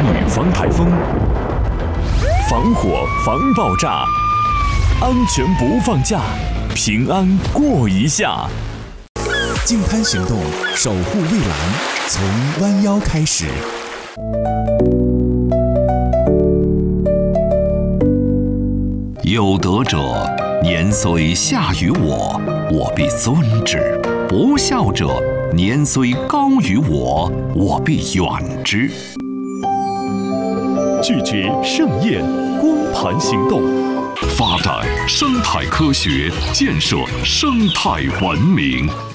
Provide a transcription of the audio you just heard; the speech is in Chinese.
雨防台风，防火防爆炸，安全不放假，平安过一夏。 净滩行动，守护蔚蓝，从弯腰开始。 有德者，年虽下于我，我必尊之；不孝者，年虽高于我，我必远之。 拒绝盛宴，光盘行动， 发展生态科学，建设生态文明。